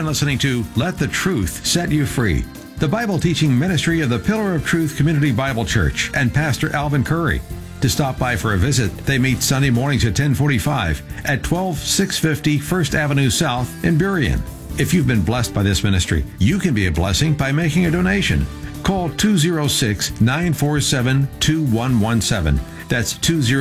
been listening to Let the Truth Set You Free, the Bible teaching ministry of the Pillar of Truth Community Bible Church and Pastor Alvin Curry. To stop by for a visit, they meet Sunday mornings at 10:45 at 12650 First Avenue South in Burien. If you've been blessed by this ministry, you can be a blessing by making a donation. Call 206-947-2117. That's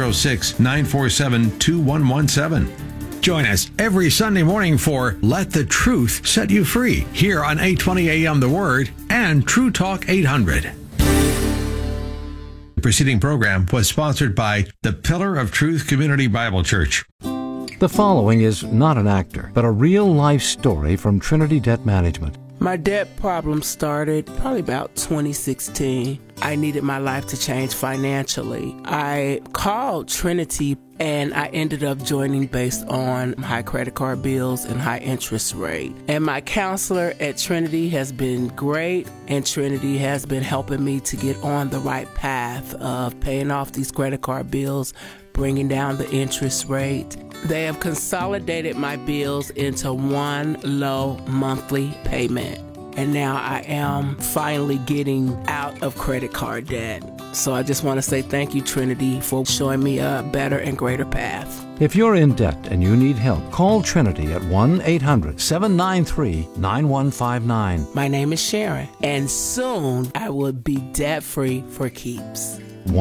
206-947-2117. Join us every Sunday morning for Let the Truth Set You Free here on 820 AM The Word and True Talk 800. The preceding program was sponsored by the Pillar of Truth Community Bible Church. The following is not an actor, but a real-life story from Trinity Debt Management. My debt problem started probably about 2016. I needed my life to change financially. I called Trinity and I ended up joining based on high credit card bills and high interest rate. And my counselor at Trinity has been great, and Trinity has been helping me to get on the right path of paying off these credit card bills, bringing down the interest rate. They have consolidated my bills into one low monthly payment. And now I am finally getting out of credit card debt. So I just want to say thank you, Trinity, for showing me a better and greater path. If you're in debt and you need help, call Trinity at 1-800-793-9159. My name is Sharon, and soon I will be debt-free for keeps.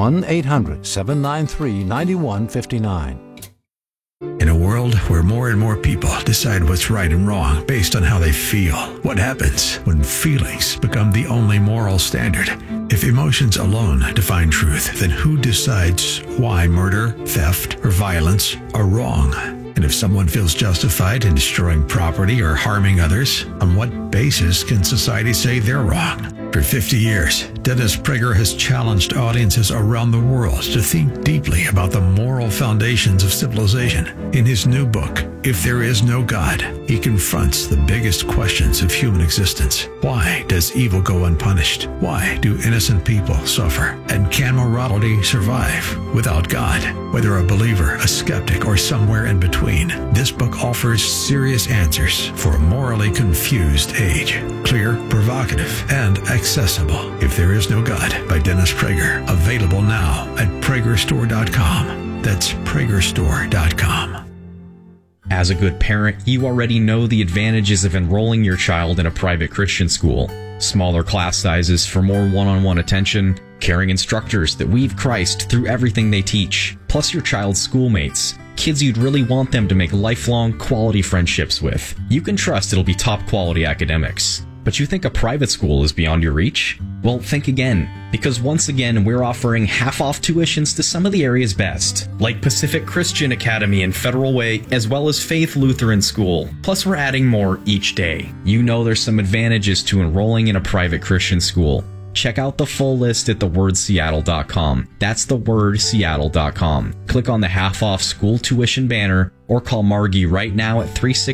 1-800-793-9159. In a world where more and more people decide what's right and wrong based on how they feel, what happens when feelings become the only moral standard? If emotions alone define truth, then who decides why murder, theft, or violence are wrong? And if someone feels justified in destroying property or harming others, on what basis can society say they're wrong? For 50 years, Dennis Prager has challenged audiences around the world to think deeply about the moral foundations of civilization. In his new book, If There Is No God, he confronts the biggest questions of human existence. Why does evil go unpunished? Why do innocent people suffer? And can morality survive without God? Whether a believer, a skeptic, or somewhere in between, this book offers serious answers for a morally confused age. Clear, provocative, and accessible. If There Is No God by Dennis Prager. Available now at PragerStore.com. That's PragerStore.com. As a good parent, you already know the advantages of enrolling your child in a private Christian school. Smaller class sizes for more one-on-one attention, caring instructors that weave Christ through everything they teach, plus your child's schoolmates, kids you'd really want them to make lifelong quality friendships with. You can trust it'll be top quality academics. But you think a private school is beyond your reach? Well, think again, because once again, we're offering half-off tuitions to some of the area's best, like Pacific Christian Academy and Federal Way, as well as Faith Lutheran School. Plus, we're adding more each day. You know there's some advantages to enrolling in a private Christian school. Check out the full list at thewordseattle.com. That's thewordseattle.com. Click on the half-off school tuition banner or call Margie right now at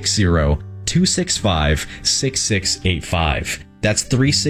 360-265-6685. That's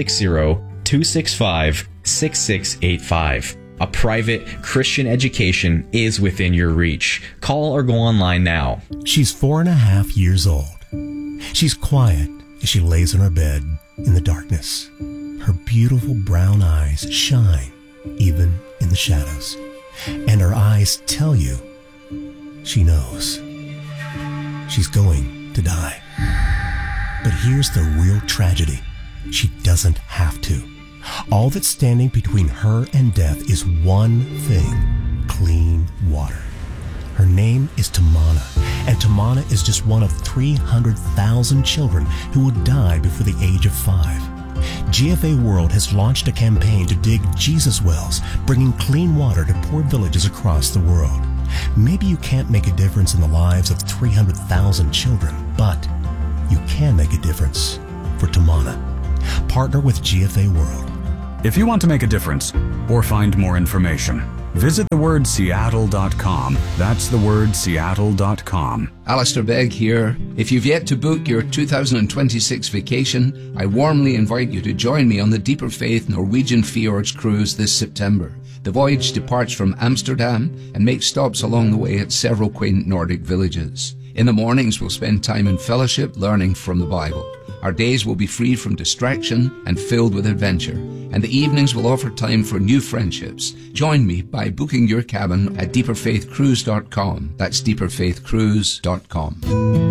360-265-6685. A private Christian education is within your reach. Call or go online now. She's 4.5 years old. She's quiet as she lays in her bed in the darkness. Her beautiful brown eyes shine even in the shadows. And her eyes tell you she knows she's going to die. But here's the real tragedy. She doesn't have to. All that's standing between her and death is one thing: clean water. Her name is Tamana, and Tamana is just one of 300,000 children who will die before the age of 5. GFA World has launched a campaign to dig Jesus wells, bringing clean water to poor villages across the world. Maybe you can't make a difference in the lives of 300,000 children, but you can make a difference for Tamana. Partner with GFA World. If you want to make a difference or find more information, visit thewordseattle.com. That's thewordseattle.com. Alistair Begg here. If you've yet to book your 2026 vacation, I warmly invite you to join me on the Deeper Faith Norwegian Fjords cruise this September. The voyage departs from Amsterdam and makes stops along the way at several quaint Nordic villages. In the mornings, we'll spend time in fellowship learning from the Bible. Our days will be free from distraction and filled with adventure. And the evenings will offer time for new friendships. Join me by booking your cabin at deeperfaithcruise.com. That's deeperfaithcruise.com.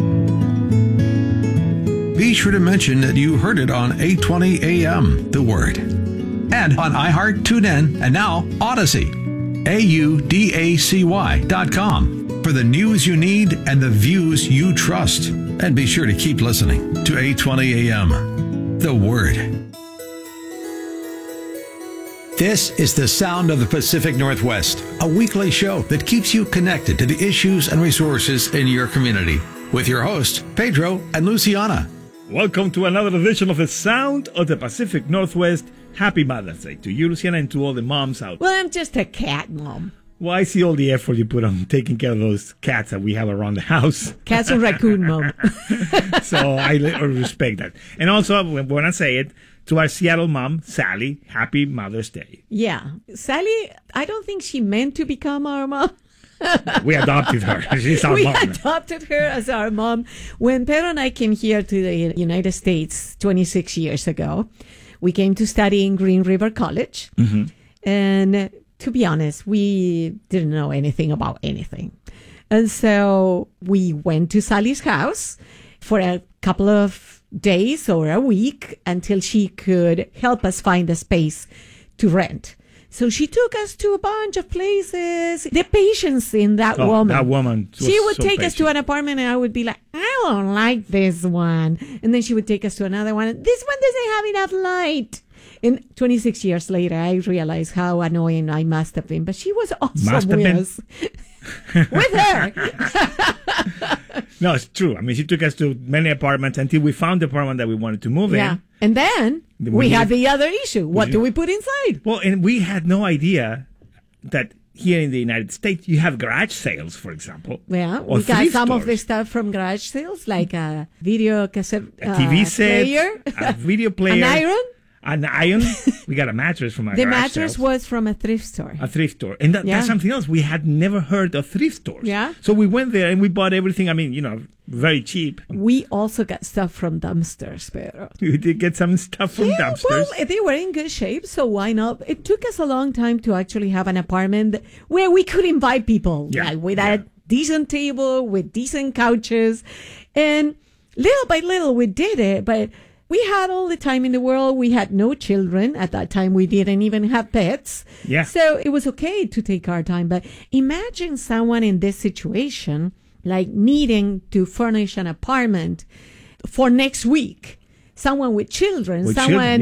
Be sure to mention that you heard it on 820 AM, The Word. And on iHeart, TuneIn, and now Odyssey. AUDACY.com for the news you need and the views you trust. And be sure to keep listening to 820 AM, The Word. This is the Sound of the Pacific Northwest, a weekly show that keeps you connected to the issues and resources in your community. With your hosts, Pedro and Luciana. Welcome to another edition of the Sound of the Pacific Northwest. Happy Mother's Day to you, Luciana, and to all the moms out there. Well, I'm just a cat mom. Well, I see all the effort you put on taking care of those cats that we have around the house. Cats and raccoon mom. So I respect that. And also, when I say it, to our Seattle mom, Sally, happy Mother's Day. Yeah. Sally, I don't think she meant to become our mom. We adopted her. She's our mom. We adopted her as our mom. When Pedro and I came here to the United States 26 years ago, we came to study in Green River College. Mm-hmm. And to be honest, we didn't know anything about anything. And so we went to Sally's house for a couple of days or a week until she could help us find a space to rent. So she took us to a bunch of places. The patience in that woman. That woman. She would take us to an apartment and I would be like, I don't like this one. And then she would take us to another one. This one doesn't have enough light. And 26 years later, I realized how annoying I must have been. But she was awesome with us. With her. No, it's true. I mean, she took us to many apartments until we found the apartment that we wanted to move in. And then we had the other issue. What do we put inside? Well, and we had no idea that here in the United States, you have garage sales, for example. Yeah, we got some of the stuff from garage sales, like a video cassette a TV set, player, a video player. An iron. An iron. We got a mattress from a The garage mattress sales. was from a thrift store. A thrift store. And that's something else. We had never heard of thrift stores. Yeah. So we went there and we bought everything, very cheap. We also got stuff from dumpsters, Pedro. We did get some stuff from dumpsters. Well, they were in good shape, so why not? It took us a long time to actually have an apartment where we could invite people. Yeah. Like with a decent table, with decent couches. And little by little, we did it, but we had all the time in the world. We had no children. At that time, we didn't even have pets. Yeah. So it was okay to take our time. But imagine someone in this situation, like needing to furnish an apartment for next week. Someone with children. With children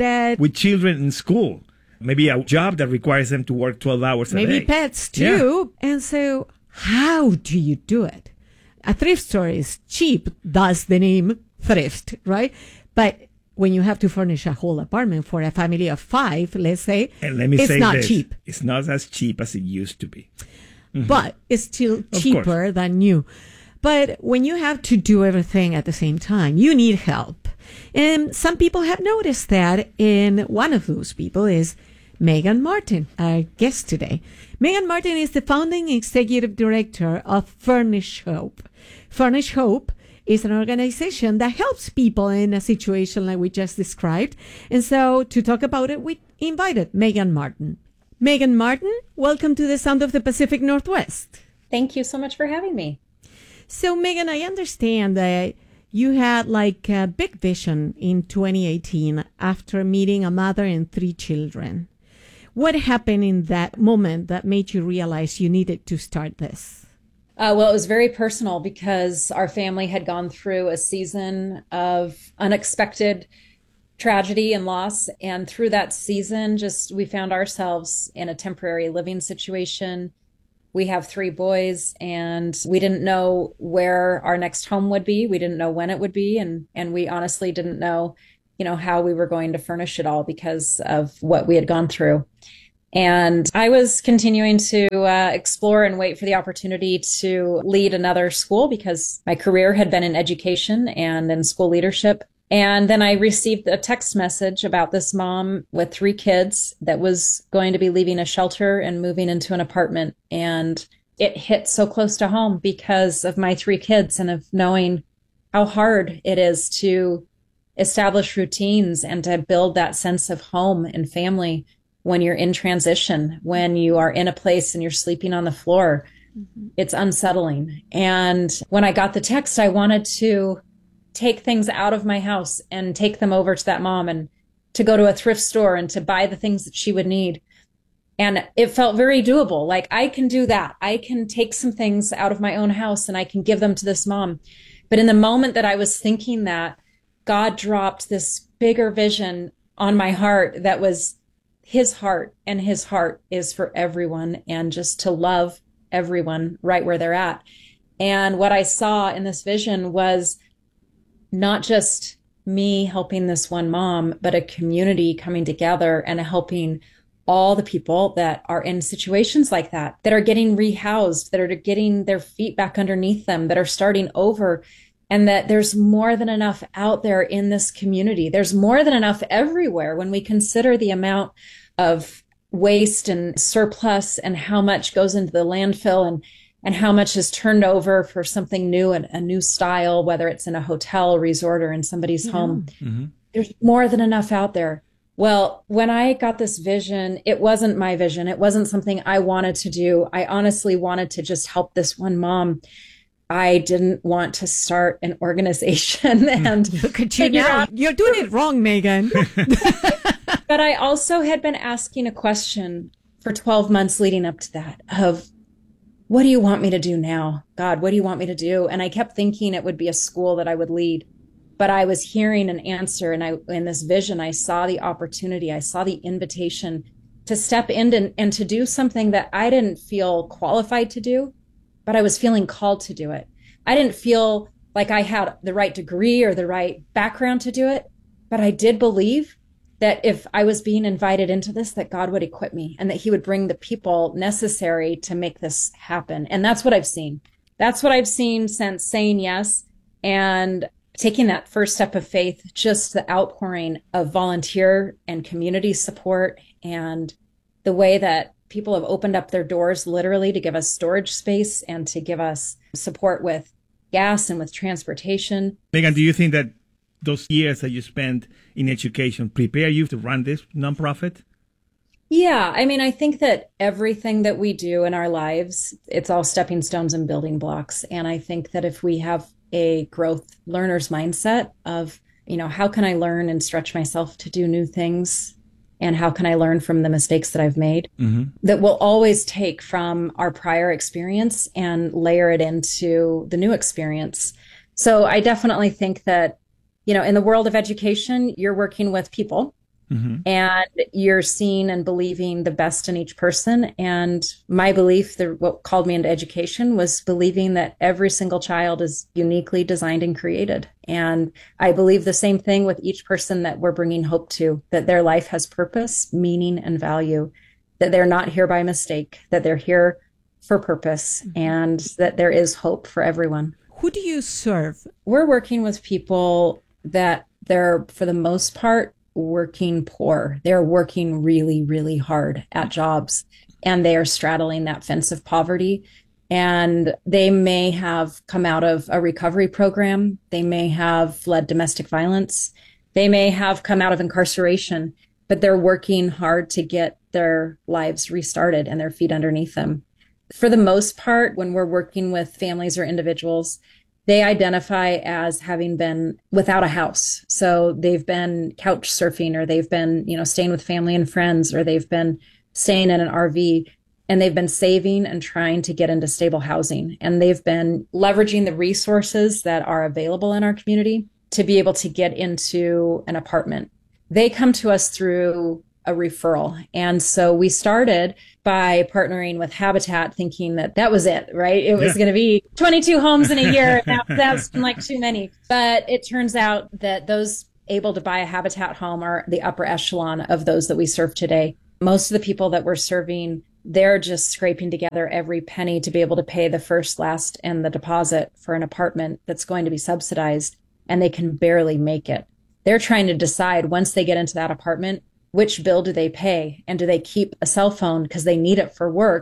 in school. Maybe a job that requires them to work 12 hours a day. Maybe pets too. Yeah. And so how do you do it? A thrift store is cheap. Thus the name thrift, right? But when you have to furnish a whole apartment for a family of 5, let's say, and let me it's say not this, cheap. It's not as cheap as it used to be. Mm-hmm. But it's still cheaper than new. But when you have to do everything at the same time, you need help. And some people have noticed that, and one of those people is Megan Martin, our guest today. Megan Martin is the founding executive director of Furnish Hope. Furnish Hope is an organization that helps people in a situation like we just described. And so to talk about it, we invited Megan Martin. Megan Martin, welcome to the Sound of the Pacific Northwest. Thank you so much for having me. So Megan, I understand that you had like a big vision in 2018 after meeting a mother and 3 children. What happened in that moment that made you realize you needed to start this? Well, it was very personal because our family had gone through a season of unexpected tragedy and loss. And through that season, we found ourselves in a temporary living situation. We have 3 boys and we didn't know where our next home would be. We didn't know when it would be. And we honestly didn't know, how we were going to furnish it all because of what we had gone through. And I was continuing to explore and wait for the opportunity to lead another school because my career had been in education and in school leadership. And then I received a text message about this mom with 3 kids that was going to be leaving a shelter and moving into an apartment. And it hit so close to home because of my 3 kids and of knowing how hard it is to establish routines and to build that sense of home and family when you're in transition, when you are in a place and you're sleeping on the floor. It's unsettling. And when I got the text, I wanted to take things out of my house and take them over to that mom and to go to a thrift store and to buy the things that she would need. And it felt very doable. Like, I can do that. I can take some things out of my own house and I can give them to this mom. But in the moment that I was thinking that, God dropped this bigger vision on my heart that was his heart, and his heart is for everyone, and just to love everyone right where they're at. And what I saw in this vision was not just me helping this one mom, but a community coming together and helping all the people that are in situations like that are getting rehoused, that are getting their feet back underneath them, that are starting over, and that there's more than enough out there in this community. There's more than enough everywhere when we consider the amount of waste and surplus and how much goes into the landfill and how much is turned over for something new and a new style, whether it's in a hotel, resort, or in somebody's home. Mm-hmm. There's more than enough out there. Well, when I got this vision, it wasn't my vision. It wasn't something I wanted to do. I honestly wanted to just help this one mom. I didn't want to start an organization and look at you now. You're doing it wrong, Megan. But I also had been asking a question for 12 months leading up to that of, what do you want me to do now? God, what do you want me to do? And I kept thinking it would be a school that I would lead. But I was hearing an answer, and in this vision, I saw the opportunity. I saw the invitation to step in and to do something that I didn't feel qualified to do, but I was feeling called to do it. I didn't feel like I had the right degree or the right background to do it, but I did believe that if I was being invited into this, that God would equip me and that he would bring the people necessary to make this happen. And that's what I've seen. That's what I've seen since saying yes and taking that first step of faith, just the outpouring of volunteer and community support and the way that people have opened up their doors literally to give us storage space and to give us support with gas and with transportation. Megan, do you think that those years that you spent in education prepare you to run this nonprofit? Yeah, I mean, I think that everything that we do in our lives, it's all stepping stones and building blocks. And I think that if we have a growth learner's mindset of, how can I learn and stretch myself to do new things? And how can I learn from the mistakes that I've made? Mm-hmm. That we'll always take from our prior experience and layer it into the new experience. So I definitely think that, in the world of education, you're working with people. Mm-hmm. And you're seeing and believing the best in each person. And my belief, what called me into education, was believing that every single child is uniquely designed and created. And I believe the same thing with each person that we're bringing hope to, that their life has purpose, meaning, and value, that they're not here by mistake, that they're here for purpose, mm-hmm. and that there is hope for everyone. Who do you serve? We're working with people that they're, for the most part, working poor. They're working really, really hard at jobs, and they are straddling that fence of poverty. And they may have come out of a recovery program. They may have fled domestic violence. They may have come out of incarceration, but they're working hard to get their lives restarted and their feet underneath them. For the most part, when we're working with families or individuals, they identify as having been without a house. So they've been couch surfing, or they've been, staying with family and friends, or they've been staying in an RV, and they've been saving and trying to get into stable housing. And they've been leveraging the resources that are available in our community to be able to get into an apartment. They come to us through a referral. And so we started by partnering with Habitat, thinking that was it, right? It was going to be 22 homes in a year. That's like too many. But it turns out that those able to buy a Habitat home are the upper echelon of those that we serve today. Most of the people that we're serving, they're just scraping together every penny to be able to pay the first, last, and the deposit for an apartment that's going to be subsidized, and they can barely make it. They're trying to decide, once they get into that apartment, which bill do they pay? And do they keep a cell phone because they need it for work?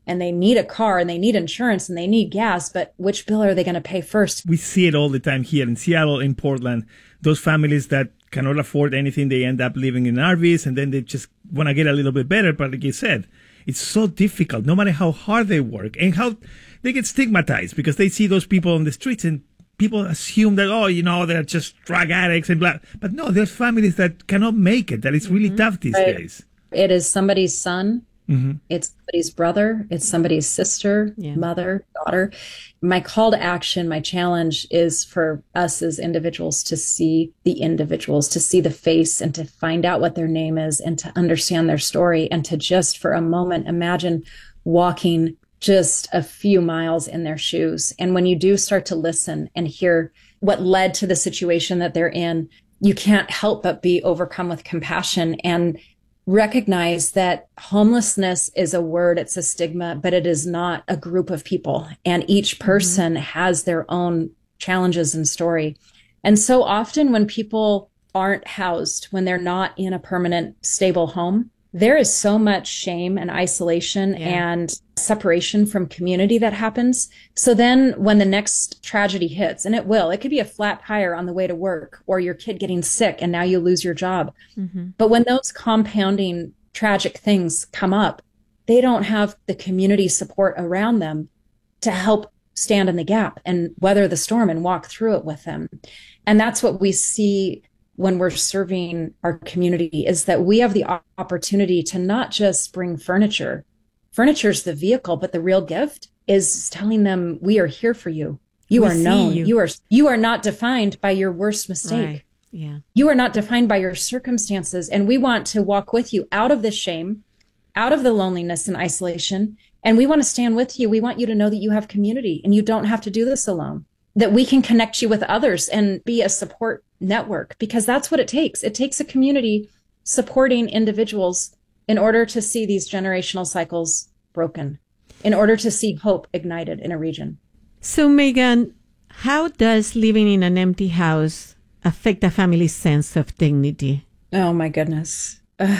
and they need a car and they need insurance and they need gas, but which bill are they going to pay first? We see it all the time here in Seattle, in Portland. Those families that cannot afford anything, they end up living in RVs, and then they just want to get a little bit better. But like you said, it's so difficult, no matter how hard they work and how they get stigmatized, because they see those people on the streets and people assume that, oh, they're just drug addicts and blah. But no, there's families that cannot make it, that it's really tough these days. It is somebody's son. It's somebody's brother. It's somebody's sister, mother, daughter. My call to action, my challenge is for us as individuals to see the individuals, to see the face and to find out what their name is and to understand their story, and to just for a moment imagine walking just a few miles in their shoes. And when you do start to listen and hear what led to the situation that they're in, you can't help but be overcome with compassion and recognize that homelessness is a word, it's a stigma, but it is not a group of people. And each person has their own challenges and story. And so often when people aren't housed, when they're not in a permanent, stable home, there is so much shame and isolation and separation from community that happens. So then when the next tragedy hits, and it could be a flat tire on the way to work, or your kid getting sick and now you lose your job. But when those compounding tragic things come up, they don't have the community support around them to help stand in the gap and weather the storm and walk through it with them. And that's what we see when we're serving our community, is that we have the opportunity to not just bring furniture. Furniture's the vehicle, but the real gift is telling them, we are here for you. You are known. You are not defined by your worst mistake. Right. Yeah. You are not defined by your circumstances. And we want to walk with you out of the shame, out of the loneliness and isolation. And we want to stand with you. We want you to know that you have community and you don't have to do this alone, that we can connect you with others and be a support network, because that's what it takes. It takes a community supporting individuals in order to see these generational cycles broken, in order to see hope ignited in a region. So, Megan, how does living in an empty house affect a family's sense of dignity? Oh my goodness.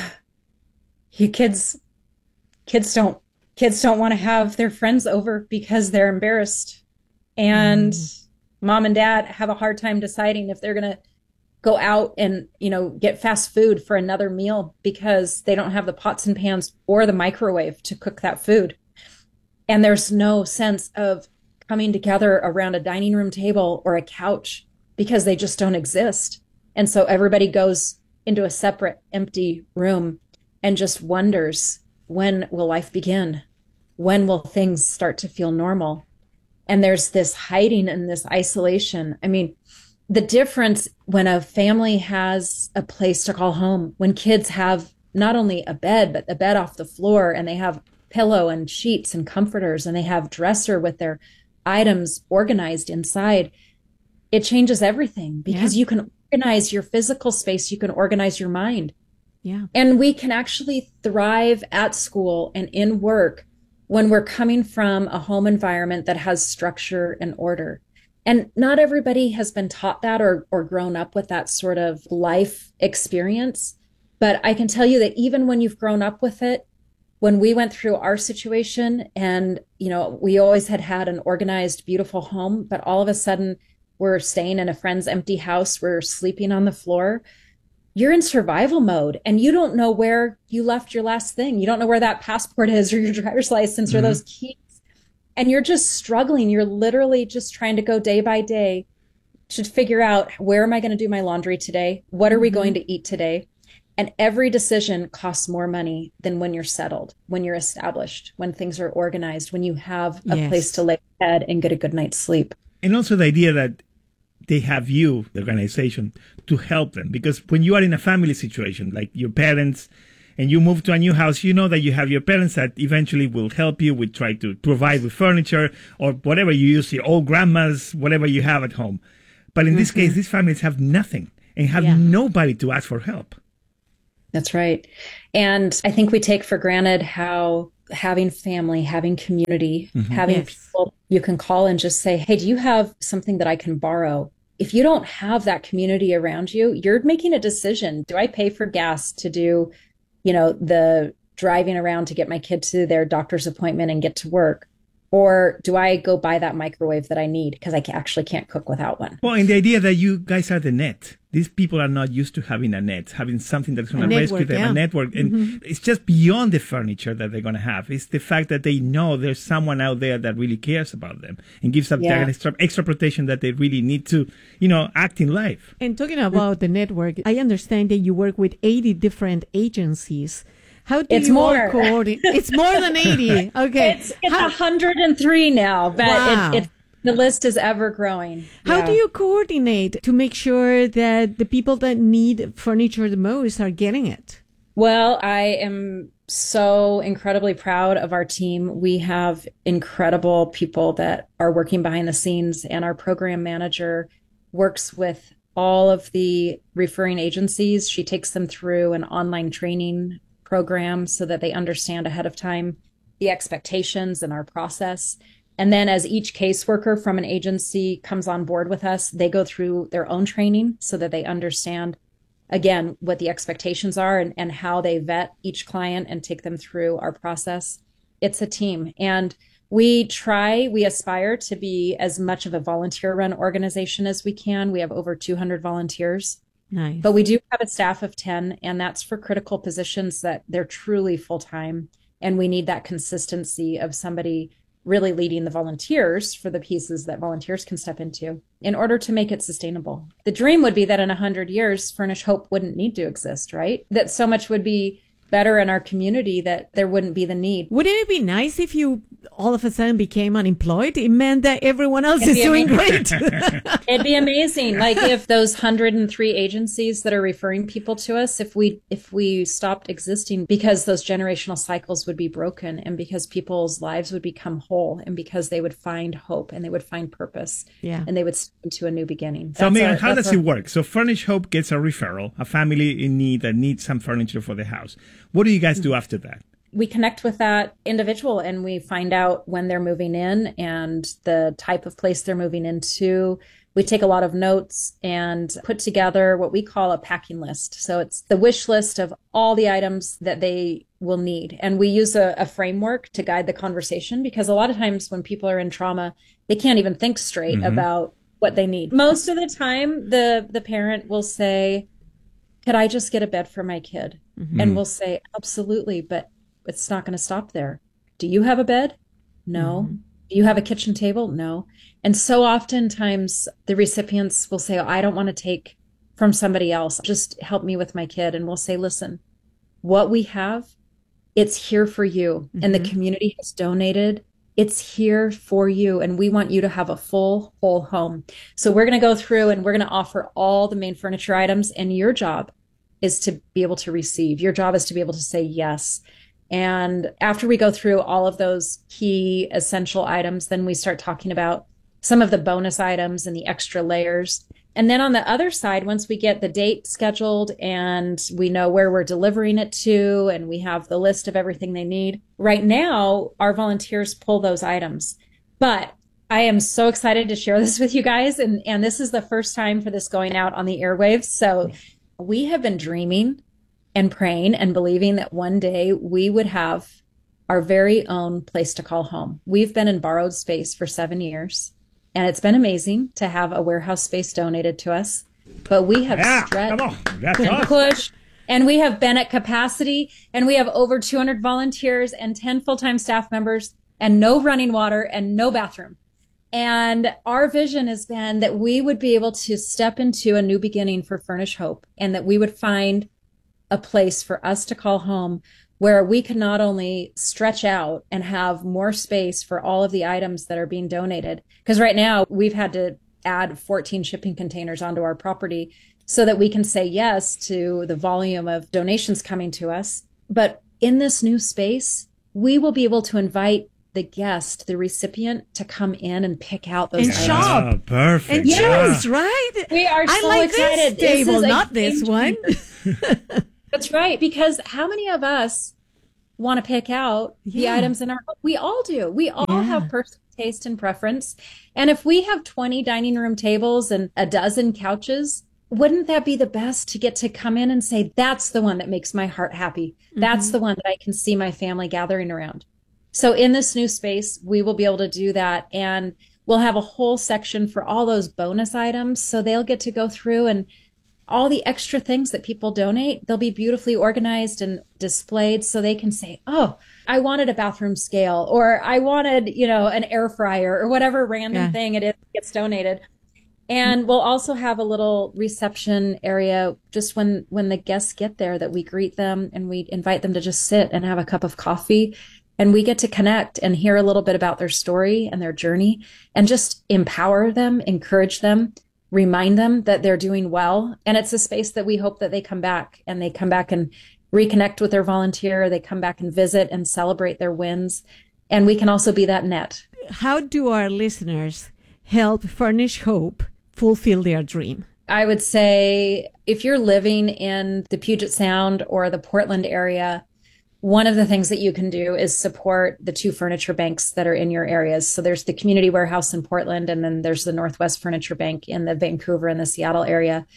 Kids don't want to have their friends over because they're embarrassed. And mom and dad have a hard time deciding if they're going to go out and, get fast food for another meal because they don't have the pots and pans or the microwave to cook that food. And there's no sense of coming together around a dining room table or a couch because they just don't exist. And so everybody goes into a separate empty room and just wonders, when will life begin? When will things start to feel normal? And there's this hiding and this isolation. I mean, the difference when a family has a place to call home, when kids have not only a bed, but the bed off the floor, and they have pillow and sheets and comforters, and they have dresser with their items organized inside, it changes everything, because you can organize your physical space, you can organize your mind. Yeah. And we can actually thrive at school and in work when we're coming from a home environment that has structure and order. And not everybody has been taught that or grown up with that sort of life experience. But I can tell you that even when you've grown up with it, when we went through our situation and, we always had an organized, beautiful home, but all of a sudden we're staying in a friend's empty house, we're sleeping on the floor, you're in survival mode and you don't know where you left your last thing. You don't know where that passport is or your driver's license or those keys. And you're just struggling. You're literally just trying to go day by day to figure out, where am I going to do my laundry today? What are we going to eat today? And every decision costs more money than when you're settled, when you're established, when things are organized, when you have a place to lay your head and get a good night's sleep. And also the idea that they have you, the organization, to help them. Because when you are in a family situation, like your parents, and you move to a new house, you know that you have your parents that eventually will help you with try to provide with furniture or whatever you use, your old grandmas, whatever you have at home. But in this case, these families have nothing and have nobody to ask for help. That's right. And I think we take for granted how having family, having community, having people you can call and just say, hey, do you have something that I can borrow? If you don't have that community around you, you're making a decision. Do I pay for gas to do, the driving around to get my kid to their doctor's appointment and get to work? Or do I go buy that microwave that I need because I actually can't cook without one? Well, and the idea that you guys are the net. These people are not used to having a net, having something that's going to rescue them, a network. And it's just beyond the furniture that they're going to have. It's the fact that they know there's someone out there that really cares about them and gives them that extra protection that they really need to, act in life. And talking about the network, I understand that you work with 80 different agencies. How do you all coordinate? It's more than 80. Okay. It's 103 now, but the list is ever growing. How do you coordinate to make sure that the people that need furniture the most are getting it? Well, I am so incredibly proud of our team. We have incredible people that are working behind the scenes, and our program manager works with all of the referring agencies. She takes them through an online training program so that they understand ahead of time the expectations in our process. And then as each caseworker from an agency comes on board with us, they go through their own training so that they understand, again, what the expectations are and how they vet each client and take them through our process. It's a team. And we aspire to be as much of a volunteer-run organization as we can. We have over 200 volunteers. Nice. But we do have a staff of 10, and that's for critical positions that they're truly full-time. And we need that consistency of somebody really leading the volunteers for the pieces that volunteers can step into in order to make it sustainable. The dream would be that in 100 years, Furnish Hope wouldn't need to exist, right? That so much would be better in our community that there wouldn't be the need. Wouldn't it be nice if you all of a sudden became unemployed? It meant that everyone else is doing great. It'd be amazing. Like if those 103 agencies that are referring people to us, if we stopped existing, because those generational cycles would be broken and because people's lives would become whole and because they would find hope and they would find purpose and they would step into a new beginning. So Megan, how does it work? So Furnish Hope gets a referral, a family in need that needs some furniture for the house. What do you guys do after that? We connect with that individual and we find out when they're moving in and the type of place they're moving into. We take a lot of notes and put together what we call a packing list. So it's the wish list of all the items that they will need. And we use a framework to guide the conversation because a lot of times when people are in trauma, they can't even think straight about what they need. Most of the time, the parent will say, could I just get a bed for my kid? And we'll say, absolutely, but it's not going to stop there. Do you have a bed? No. Do you have a kitchen table? No. And so oftentimes the recipients will say, I don't want to take from somebody else. Just help me with my kid. And we'll say, listen, what we have, it's here for you. And the community has donated. It's here for you. And we want you to have a full, whole home. So we're going to go through and we're going to offer all the main furniture items. And your job is to be able to receive. Your job is to be able to say yes. And after we go through all of those key essential items, then we start talking about some of the bonus items and the extra layers. And then on the other side, once we get the date scheduled and we know where we're delivering it to, and we have the list of everything they need, right now, our volunteers pull those items. But I am so excited to share this with you guys. And this is the first time for this going out on the airwaves. So we have been dreaming and praying and believing that one day we would have our very own place to call home. We've been in borrowed space for 7 years, and it's been amazing to have a warehouse space donated to us. But we have stretched and pushed, and we have been at capacity, and we have over 200 volunteers and 10 full-time staff members and no running water and no bathroom. And our vision has been that we would be able to step into a new beginning for Furnish Hope, and that we would find a place for us to call home where we can not only stretch out and have more space for all of the items that are being donated, because right now we've had to add 14 shipping containers onto our property so that we can say yes to the volume of donations coming to us. But in this new space, we will be able to invite the guest, the recipient, to come in and pick out those items. Shop. Oh, perfect. And choose, right? We are so like excited. This table, not this one. That's right, because how many of us want to pick out the items in our home? We all do. We all have personal taste and preference. And if we have 20 dining room tables and a dozen couches, wouldn't that be the best to get to come in and say, that's the one that makes my heart happy. That's the one that I can see my family gathering around. So in this new space, we will be able to do that. And we'll have a whole section for all those bonus items. So they'll get to go through, and all the extra things that people donate, they'll be beautifully organized and displayed so they can say, oh, I wanted a bathroom scale, or I wanted, an air fryer, or whatever random thing it is that gets donated. And we'll also have a little reception area just when the guests get there, that we greet them and we invite them to just sit and have a cup of coffee. And we get to connect and hear a little bit about their story and their journey, and just empower them, encourage them, remind them that they're doing well. And it's a space that we hope that they come back and reconnect with their volunteer. They come back and visit and celebrate their wins. And we can also be that net. How do our listeners help Furnish Hope fulfill their dream? I would say if you're living in the Puget Sound or the Portland area, one of the things that you can do is support the 2 furniture banks that are in your areas. So there's the Community Warehouse in Portland, and then there's the Northwest Furniture Bank in the Vancouver and the Seattle area.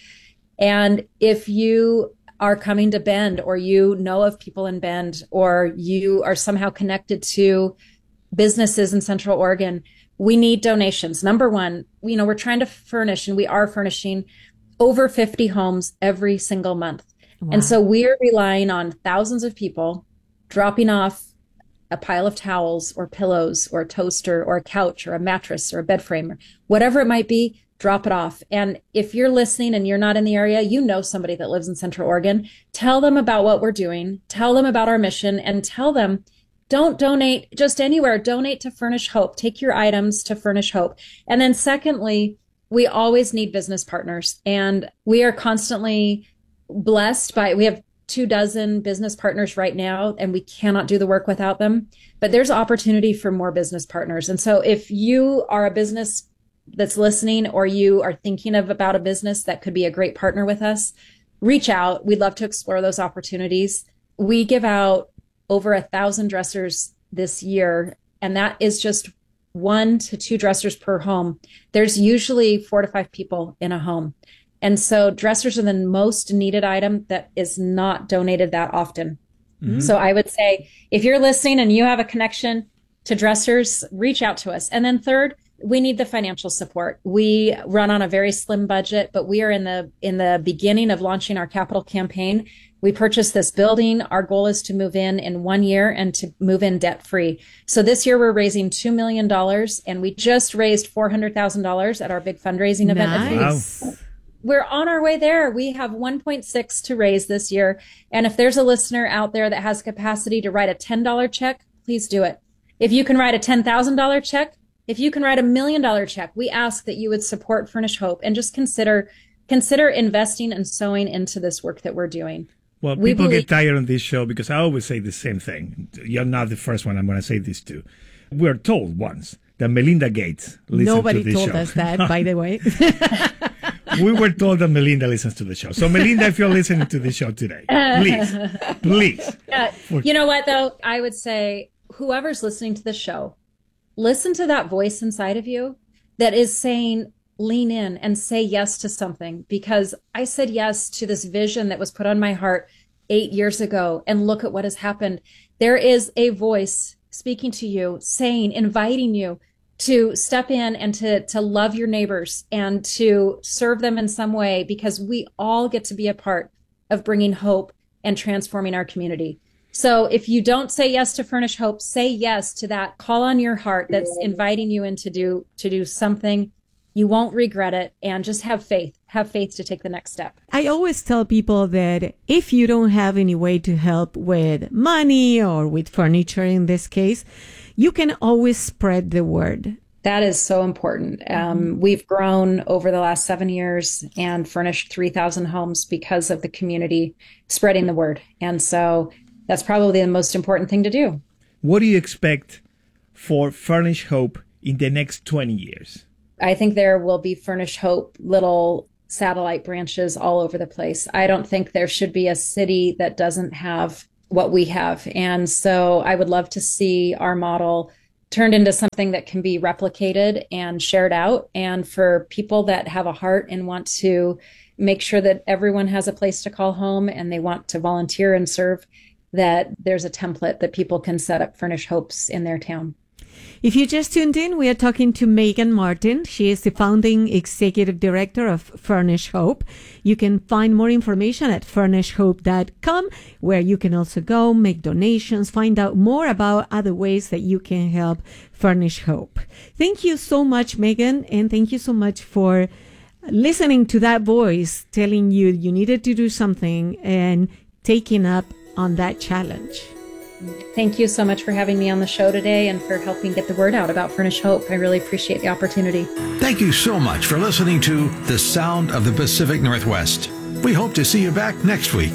And if you are coming to Bend, or you know of people in Bend, or you are somehow connected to businesses in Central Oregon, we need donations. Number one, we're trying to furnish, and we are furnishing over 50 homes every single month. Wow. And so we're relying on thousands of people dropping off a pile of towels or pillows or a toaster or a couch or a mattress or a bed frame, or whatever it might be, drop it off. And if you're listening and you're not in the area, somebody that lives in Central Oregon, tell them about what we're doing, tell them about our mission, and tell them, don't donate just anywhere. Donate to Furnish Hope. Take your items to Furnish Hope. And then secondly, we always need business partners, and we are constantly blessed we have 24 business partners right now, and we cannot do the work without them. But there's opportunity for more business partners. And so if you are a business that's listening, or you are thinking about a business that could be a great partner with us, reach out. We'd love to explore those opportunities. We give out over 1,000 dressers this year, and that is just 1 to 2 dressers per home. There's usually 4 to 5 people in a home. And so dressers are the most needed item that is not donated that often. Mm-hmm. So I would say, if you're listening and you have a connection to dressers, reach out to us. And then third, we need the financial support. We run on a very slim budget, but we are in the beginning of launching our capital campaign. We purchased this building. Our goal is to move in 1 year and to move in debt free. So this year we're raising $2 million, and we just raised $400,000 at our big fundraising event. Nice. Wow. We're on our way there. We have 1.6 to raise this year. And if there's a listener out there that has capacity to write a $10 check, please do it. If you can write a $10,000 check, if you can write $1 million check, we ask that you would support Furnish Hope and just consider investing and sowing into this work that we're doing. Well, people get tired on this show because I always say the same thing. You're not the first one I'm going to say this to. We were told once that Melinda Gates listened Nobody to this show. told us that, by the way. We were told that Melinda listens to the show. So, Melinda, if you're listening to the show today, please. You know what, though? I would say whoever's listening to the show, listen to that voice inside of you that is saying, lean in and say yes to something. Because I said yes to this vision that was put on my heart 8 years ago. And look at what has happened. There is a voice speaking to you, saying, inviting you to step in and to love your neighbors and to serve them in some way, because we all get to be a part of bringing hope and transforming our community. So if you don't say yes to Furnish Hope, say yes to that call on your heart that's inviting you in to do something. You won't regret it, and just have faith to take the next step. I always tell people that if you don't have any way to help with money or with furniture in this case, you can always spread the word. That is so important. We've grown over the last 7 years and furnished 3,000 homes because of the community spreading the word. And so that's probably the most important thing to do. What do you expect for Furnish Hope in the next 20 years? I think there will be Furnish Hope little satellite branches all over the place. I don't think there should be a city that doesn't have what we have. And so I would love to see our model turned into something that can be replicated and shared out. And for people that have a heart and want to make sure that everyone has a place to call home and they want to volunteer and serve, that there's a template that people can set up Furnish Hopes in their town. If you just tuned in, we are talking to Megan Martin. She is the founding executive director of Furnish Hope. You can find more information at furnishhope.com, where you can also go make donations, find out more about other ways that you can help Furnish Hope. Thank you so much, Megan, and thank you so much for listening to that voice telling you you needed to do something and taking up on that challenge. Thank you so much for having me on the show today and for helping get the word out about Furnish Hope. I really appreciate the opportunity. Thank you so much for listening to The Sound of the Pacific Northwest. We hope to see you back next week.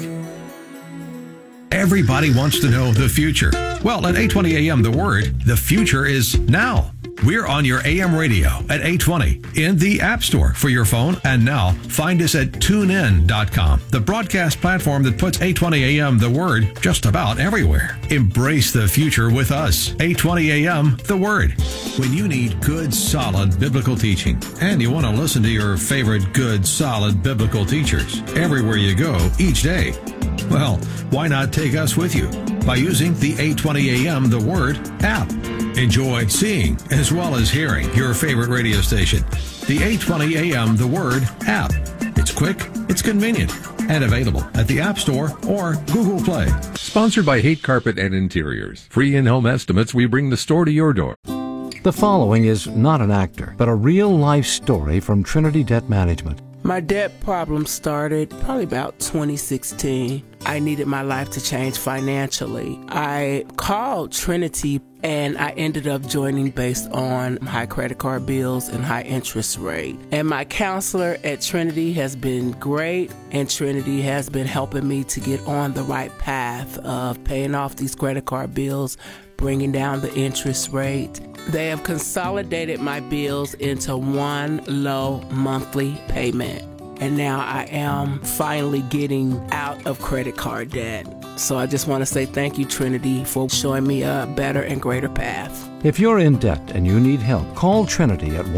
Everybody wants to know the future. Well, at 820 AM, The Word, the future is now. We're on your AM radio at 820 in the App Store for your phone. And now find us at tunein.com, the broadcast platform that puts 820 AM The Word just about everywhere. Embrace the future with us. 820 AM The Word. When you need good, solid biblical teaching and you want to listen to your favorite good, solid biblical teachers everywhere you go each day, well, why not take us with you by using the 820 AM The Word app? Enjoy seeing as well as hearing your favorite radio station. The 820 AM The Word app. It's quick, it's convenient, and available at the App Store or Google Play. Sponsored by Hate Carpet and Interiors. Free in-home estimates, we bring the store to your door. The following is not an actor, but a real-life story from Trinity Debt Management. My debt problem started probably about 2016. I needed my life to change financially. I called Trinity and I ended up joining based on high credit card bills and high interest rate. And my counselor at Trinity has been great, and Trinity has been helping me to get on the right path of paying off these credit card bills, bringing down the interest rate. They have consolidated my bills into one low monthly payment. And now I am finally getting out of credit card debt. So I just want to say thank you, Trinity, for showing me a better and greater path. If you're in debt and you need help, call Trinity at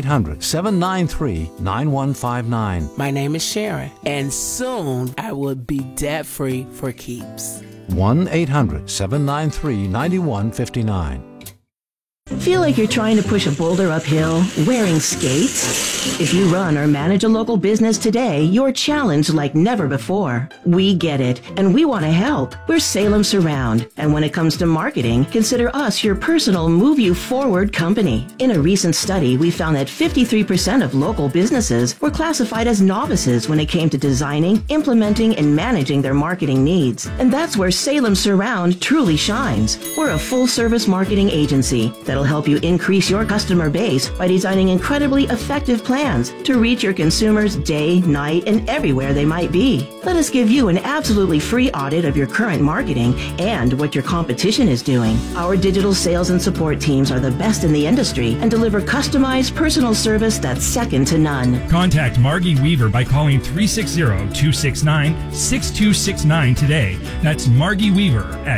1-800-793-9159. My name is Sharon, and soon I will be debt-free for keeps. 1-800-793-9159. Feel like you're trying to push a boulder uphill wearing skates? If you run or manage a local business today, you're challenged like never before. We get it, and we want to help. We're Salem Surround, and when it comes to marketing, consider us your personal move you forward company. In a recent study, we found that 53% of local businesses were classified as novices when it came to designing, implementing, and managing their marketing needs. And that's where Salem Surround truly shines. We're a full-service marketing agency that'll help you increase your customer base by designing incredibly effective plans to reach your consumers day, night, and everywhere they might be. Let us give you an absolutely free audit of your current marketing and what your competition is doing. Our digital sales and support teams are the best in the industry and deliver customized personal service that's second to none. Contact Margie Weaver by calling 360-269-6269 today. That's Margie Weaver at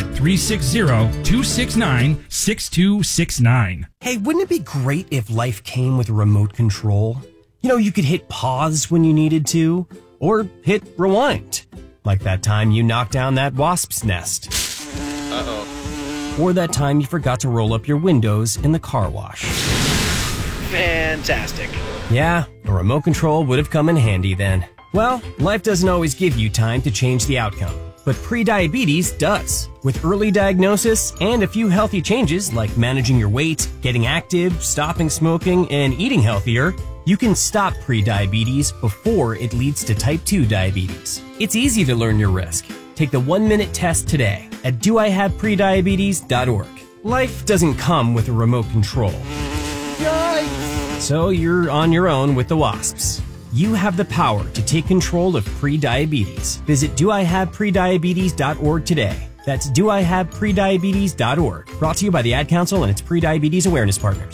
360-269-6269. Hey, wouldn't it be great if life came with a remote control? You know, you could hit pause when you needed to, or hit rewind. Like that time you knocked down that wasp's nest. Uh-oh. Or that time you forgot to roll up your windows in the car wash. Fantastic. Yeah, a remote control would have come in handy then. Well, life doesn't always give you time to change the outcome. But prediabetes does. With early diagnosis and a few healthy changes like managing your weight, getting active, stopping smoking, and eating healthier, you can stop prediabetes before it leads to type 2 diabetes. It's easy to learn your risk. Take the 1-minute test today at doihaveprediabetes.org. Life doesn't come with a remote control. Yikes! So you're on your own with the wasps. You have the power to take control of prediabetes. Visit doihaveprediabetes.org today. That's doihaveprediabetes.org. Brought to you by the Ad Council and its Prediabetes Awareness Partners. Hi,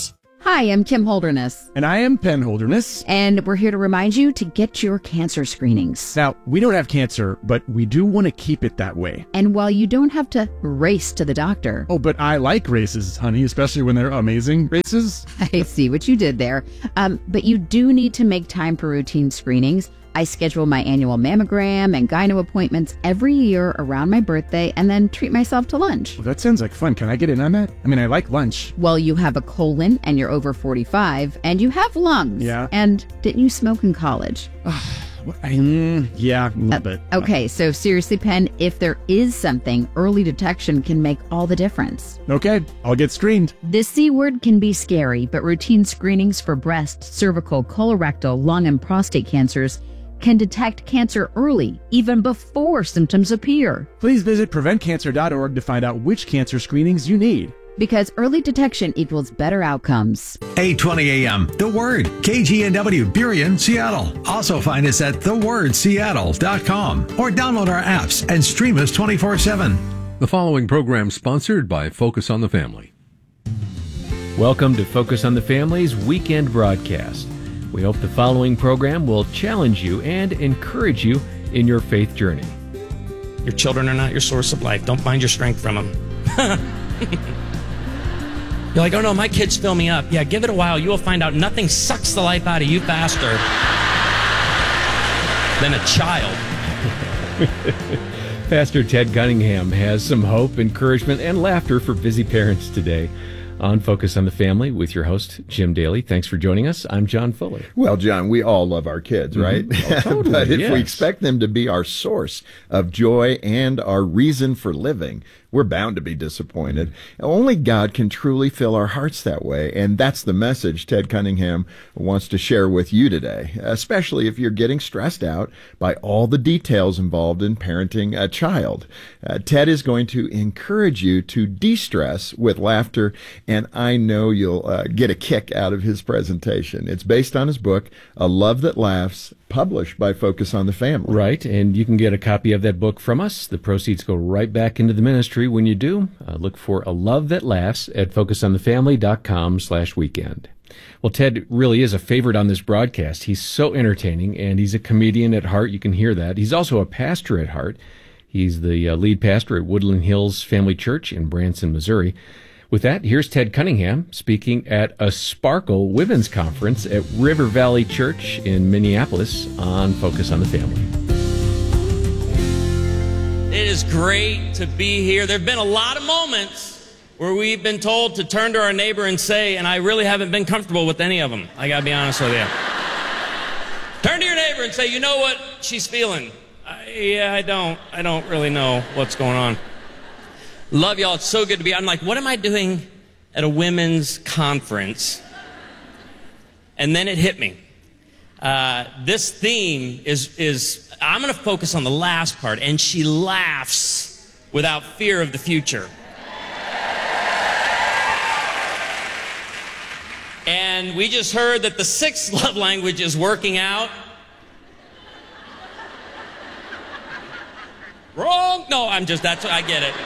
Hi, I'm Kim Holderness. And I am Penn Holderness. And we're here to remind you to get your cancer screenings. Now, we don't have cancer, but we do want to keep it that way. And while you don't have to race to the doctor. Oh, but I like races, honey, especially when they're amazing races. I see what you did there. But you do need to make time for routine screenings. I schedule my annual mammogram and gyno appointments every year around my birthday and then treat myself to lunch. Well, that sounds like fun. Can I get in on that? I mean, I like lunch. Well, you have a colon and you're over 45 and you have lungs. Yeah. And didn't you smoke in college? Yeah, a little bit. Okay, so seriously, Penn, if there is something, early detection can make all the difference. Okay, I'll get screened. The C word can be scary, but routine screenings for breast, cervical, colorectal, lung, and prostate cancers can detect cancer early, even before symptoms appear. Please visit preventcancer.org to find out which cancer screenings you need. Because early detection equals better outcomes. 8:20 a.m. The Word, KGNW, Burien, Seattle. Also find us at thewordseattle.com or download our apps and stream us 24/7. The following program sponsored by Focus on the Family. Welcome to Focus on the Family's weekend broadcast. We hope the following program will challenge you and encourage you in your faith journey. Your children are not your source of life. Don't find your strength from them. You're like, oh no, my kids fill me up. Yeah, give it a while. You will find out nothing sucks the life out of you faster than a child. Pastor Ted Cunningham has some hope, encouragement, and laughter for busy parents today on Focus on the Family with your host, Jim Daly. Thanks for joining us. I'm John Fuller. Well, John, we all love our kids, right? Mm-hmm. Oh, totally, but if yes. we expect them to be our source of joy and our reason for living, we're bound to be disappointed. Only God can truly fill our hearts that way, and that's the message Ted Cunningham wants to share with you today, especially if you're getting stressed out by all the details involved in parenting a child. Ted is going to encourage you to de-stress with laughter, and I know you'll get a kick out of his presentation. It's based on his book, A Love That Laughs, published by Focus on the Family. Right, and you can get a copy of that book from us. The proceeds go right back into the ministry when you do. Look for A Love That Laughs at focusonthefamily.com/weekend. Well, Ted really is a favorite on this broadcast. He's so entertaining, and he's a comedian at heart. You can hear that. He's also a pastor at heart. He's the lead pastor at Woodland Hills Family Church in Branson, Missouri. With that, here's Ted Cunningham speaking at a Sparkle Women's Conference at River Valley Church in Minneapolis on Focus on the Family. It is great to be here. There have been a lot of moments where we've been told to turn to our neighbor and say, and I really haven't been comfortable with any of them. I gotta be honest with you. Turn to your neighbor and say, you know what she's feeling? I don't really know what's going on. Love y'all. It's so good to be. I'm like, what am I doing at a women's conference? And then it hit me. This theme is I'm going to focus on the last part. And she laughs without fear of the future. And we just heard that the sixth love language is working out. Wrong. No, I get it.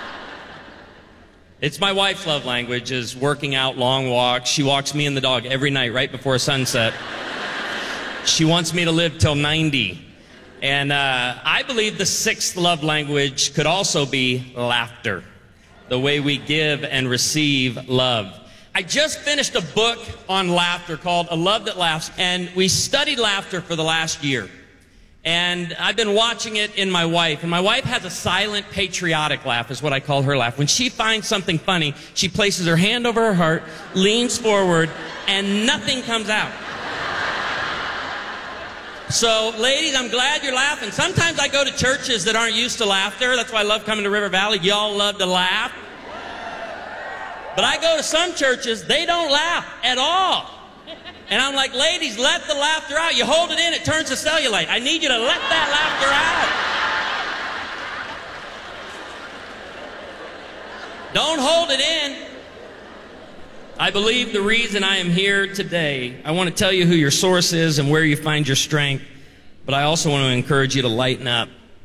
It's my wife's love language is working out, long walks. She walks me and the dog every night right before sunset. She wants me to live till 90. And I believe the sixth love language could also be laughter, the way we give and receive love. I just finished a book on laughter called A Love That Laughs, and we studied laughter for the last year. And I've been watching it in my wife. And my wife has a silent patriotic laugh, is what I call her laugh. When she finds something funny, she places her hand over her heart, leans forward, and nothing comes out. So, ladies, I'm glad you're laughing. Sometimes I go to churches that aren't used to laughter. That's why I love coming to River Valley. Y'all love to laugh. But I go to some churches, they don't laugh at all. And I'm like, ladies, let the laughter out. You hold it in, it turns to cellulite. I need you to let that laughter out. Don't hold it in. I believe the reason I am here today, I want to tell you who your source is and where you find your strength, but I also want to encourage you to lighten up.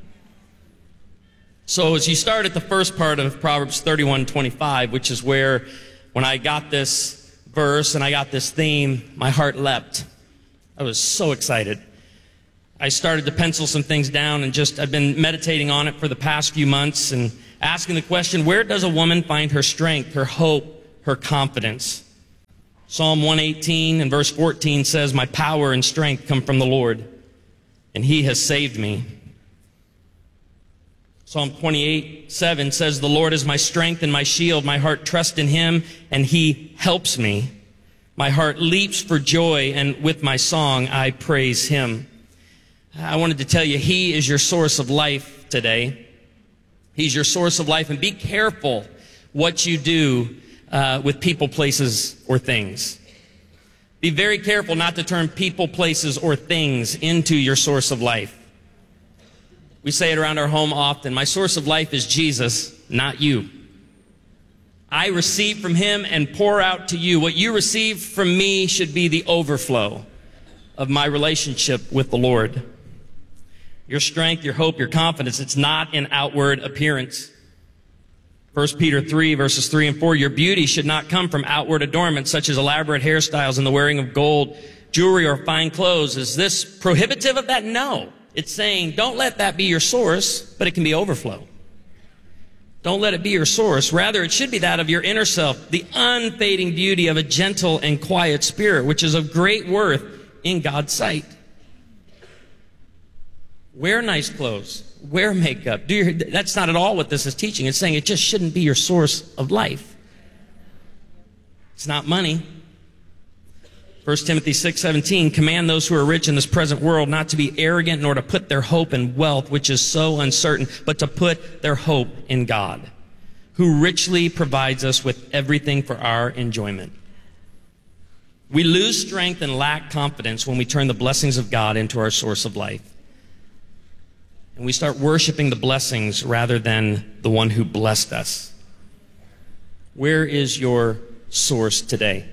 So as you start at the first part of Proverbs 31:25, which is where, when I got this verse and I got this theme, my heart leapt. I was so excited. I started to pencil some things down and I've been meditating on it for the past few months and asking the question, where does a woman find her strength, her hope, her confidence? Psalm 118 and verse 14 says, my power and strength come from the Lord, and he has saved me. Psalm 28:7 says, the Lord is my strength and my shield. My heart trusts in him, and he helps me. My heart leaps for joy, and with my song I praise him. I wanted to tell you, he is your source of life today. He's your source of life, and be careful what you do with people, places, or things. Be very careful not to turn people, places, or things into your source of life. We say it around our home often, my source of life is Jesus, not you. I receive from him and pour out to you. What you receive from me should be the overflow of my relationship with the Lord. Your strength, your hope, your confidence, it's not in outward appearance. 1 Peter 3, verses 3 and 4, your beauty should not come from outward adornments such as elaborate hairstyles and the wearing of gold, jewelry, or fine clothes. Is this prohibitive of that? No. It's saying don't let that be your source, but it can be overflow. Don't let it be your source. Rather, it should be that of your inner self, the unfading beauty of a gentle and quiet spirit, which is of great worth in God's sight. Wear nice clothes. Wear makeup. That's not at all what this is teaching. It's saying it just shouldn't be your source of life. It's not money. 1 Timothy 6:17, command those who are rich in this present world not to be arrogant nor to put their hope in wealth, which is so uncertain, but to put their hope in God, who richly provides us with everything for our enjoyment. We lose strength and lack confidence when we turn the blessings of God into our source of life. And we start worshiping the blessings rather than the one who blessed us. Where is your source today?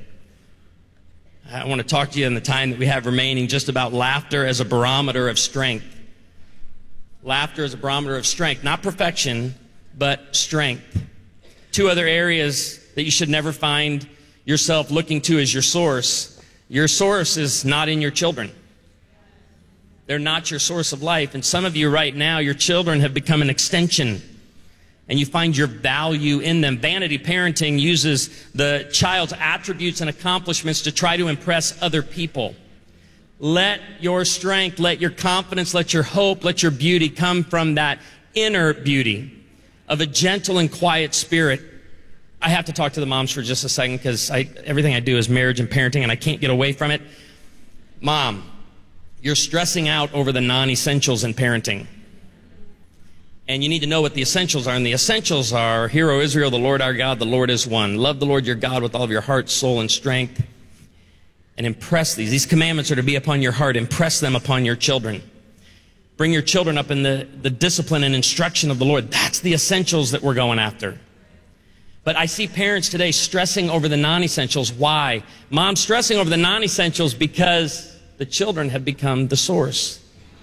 I want to talk to you in the time that we have remaining just about laughter as a barometer of strength. Laughter as a barometer of strength, not perfection, but strength. Two other areas that you should never find yourself looking to as your source. Your source is not in your children. They're not your source of life. And some of you right now, your children have become an extension, and you find your value in them. Vanity parenting uses the child's attributes and accomplishments to try to impress other people. Let your strength, let your confidence, let your hope, let your beauty come from that inner beauty of a gentle and quiet spirit. I have to talk to the moms for just a second because everything I do is marriage and parenting, and I can't get away from it. Mom, you're stressing out over the non-essentials in parenting. And you need to know what the essentials are. And the essentials are, hear, O Israel, the Lord our God, the Lord is one. Love the Lord your God with all of your heart, soul, and strength. And impress these. These commandments are to be upon your heart. Impress them upon your children. Bring your children up in the discipline and instruction of the Lord. That's the essentials that we're going after. But I see parents today stressing over the non-essentials. Why? Mom's stressing over the non-essentials because the children have become the source.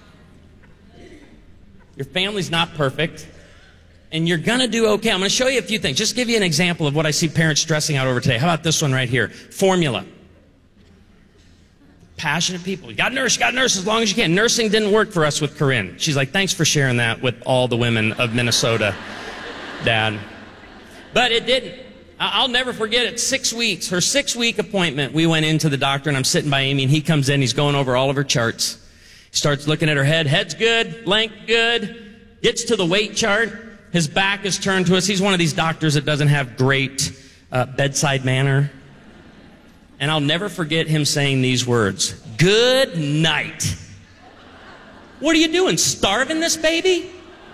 Your family's not perfect, and you're going to do okay. I'm going to show you a few things. Just give you an example of what I see parents stressing out over today. How about this one right here? Formula. Passionate people. You got to nurse as long as you can. Nursing didn't work for us with Corinne. She's like, thanks for sharing that with all the women of Minnesota, Dad. But it didn't. I'll never forget it. 6 weeks, her 6-week appointment, we went into the doctor, and I'm sitting by Amy, and he comes in, he's going over all of her charts. He starts looking at her head. Head's good, length good, gets to the weight chart. His back is turned to us. He's one of these doctors that doesn't have great bedside manner. And I'll never forget him saying these words, good night. What are you doing, starving this baby?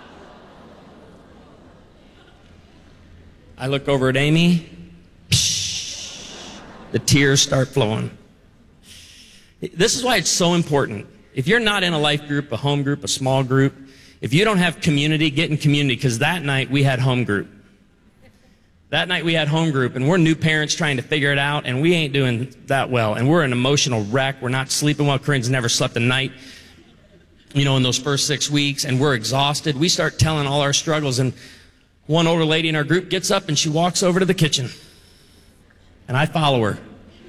I look over at Amy. The tears start flowing. This is why it's so important. If you're not in a life group, a home group, a small group, if you don't have community, get in community, because that night we had home group. That night we had home group, and we're new parents trying to figure it out, and we ain't doing that well. And we're an emotional wreck. We're not sleeping well. Corinne's never slept a night, in those first 6 weeks, and we're exhausted. We start telling all our struggles, and one older lady in our group gets up and she walks over to the kitchen. And I follow her.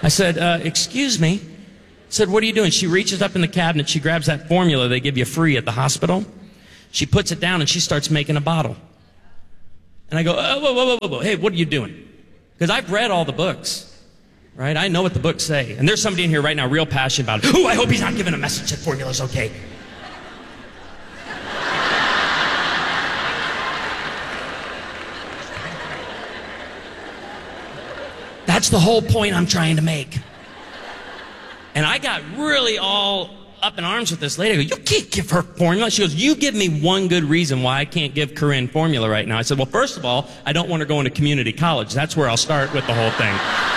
I said, excuse me. I said, what are you doing? She reaches up in the cabinet. She grabs that formula they give you free at the hospital. She puts it down and she starts making a bottle. And I go, whoa. Hey, what are you doing? Because I've read all the books, right? I know what the books say. And there's somebody in here right now real passionate about it. Oh, I hope he's not giving a message that formula's okay. That's the whole point I'm trying to make. And I got really all up in arms with this lady. I go, you can't give her formula. She goes, you give me one good reason why I can't give Corinne formula right now. I said, well, first of all, I don't want her going to community college. That's where I'll start with the whole thing.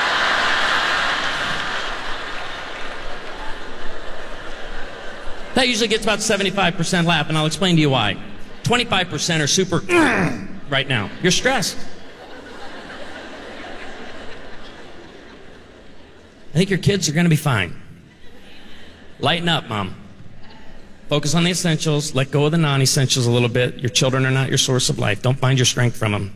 That usually gets about 75% laugh, and I'll explain to you why. 25% are super right now. You're stressed. I think your kids are going to be fine. Lighten up, Mom. Focus on the essentials. Let go of the non-essentials a little bit. Your children are not your source of life. Don't find your strength from them.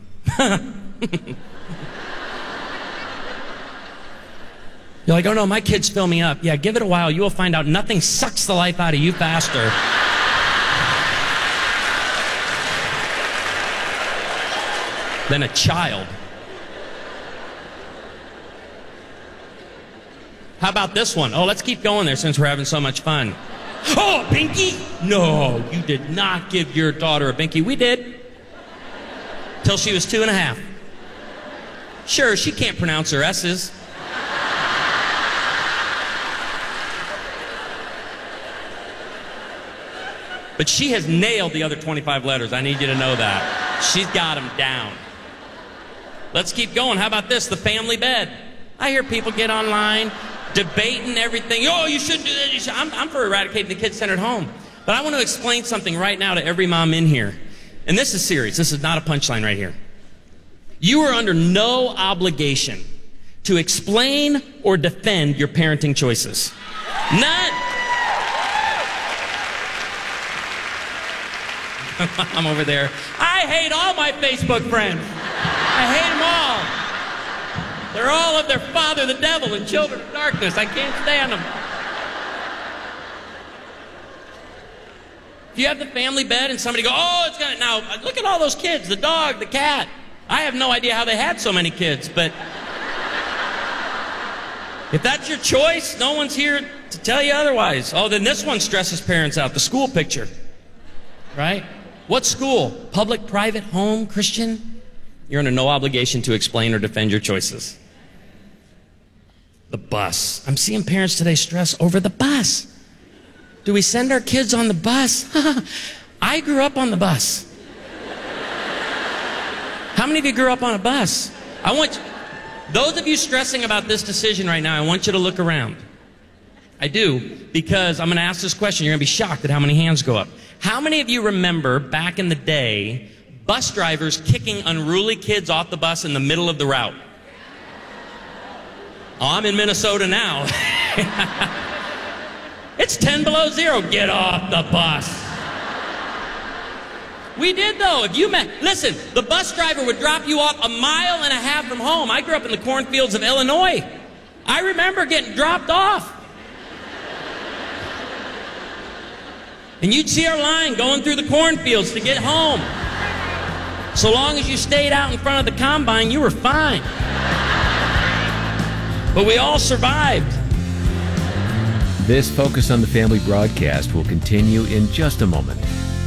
You're like, oh no, my kids fill me up. Yeah, give it a while. You will find out nothing sucks the life out of you faster than a child. How about this one? Oh, let's keep going there since we're having so much fun. Oh, a Binky? No, you did not give your daughter a Binky. We did. Till she was 2.5. Sure, she can't pronounce her S's. But she has nailed the other 25 letters. I need you to know that. She's got them down. Let's keep going. How about this? The family bed. I hear people get online debating everything. Oh, you shouldn't do that. I'm for eradicating the kid-centered home. But I want to explain something right now to every mom in here. And this is serious. This is not a punchline right here. You are under no obligation to explain or defend your parenting choices. None. I'm over there. I hate all my Facebook friends. I hate them all. They're all of their father, the devil, and children of darkness. I can't stand them. If you have the family bed and somebody go, oh, it's gonna, now look at all those kids, the dog, the cat. I have no idea how they had so many kids, but if that's your choice, no one's here to tell you otherwise. Oh, then this one stresses parents out, the school picture, right? What school? Public, private, home, Christian? You're under no obligation to explain or defend your choices. The bus. I'm seeing parents today stress over the bus. Do we send our kids on the bus? I grew up on the bus. How many of you grew up on a bus? Those of you stressing about this decision right now, I want you to look around. I do, because I'm going to ask this question. You're going to be shocked at how many hands go up. How many of you remember back in the day, bus drivers kicking unruly kids off the bus in the middle of the route? Oh, I'm in Minnesota now. It's 10 below zero. Get off the bus. We did, though. Listen, the bus driver would drop you off 1.5 miles from home. I grew up in the cornfields of Illinois. I remember getting dropped off. And you'd see our line going through the cornfields to get home. So long as you stayed out in front of the combine, you were fine. But we all survived. This Focus on the Family broadcast will continue in just a moment.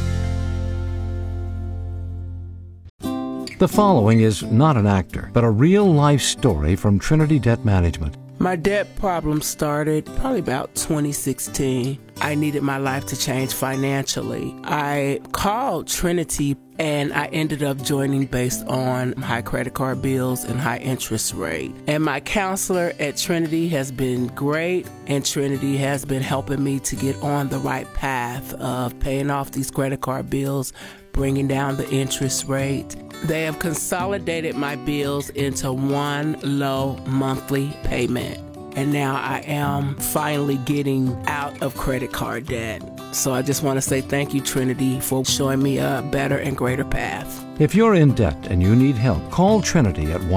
The following is not an actor, but a real-life story from Trinity Debt Management. My debt problem started probably about 2016. I needed my life to change financially. I called Trinity and I ended up joining based on high credit card bills and high interest rate. And my counselor at Trinity has been great, and Trinity has been helping me to get on the right path of paying off these credit card bills, bringing down the interest rate. They have consolidated my bills into one low monthly payment. And now I am finally getting out of credit card debt. So I just want to say thank you, Trinity, for showing me a better and greater path. If you're in debt and you need help, call Trinity at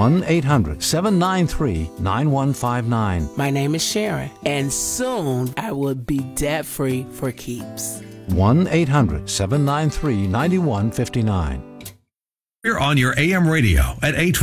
1-800-793-9159. My name is Sharon, and soon I will be debt-free for keeps. 1-800-793-9159. We're on your AM radio at 8